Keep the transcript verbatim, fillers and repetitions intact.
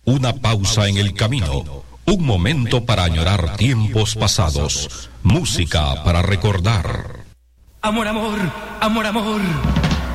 Una pausa en el camino, un momento para añorar tiempos pasados, música para recordar. Amor, amor, amor, amor.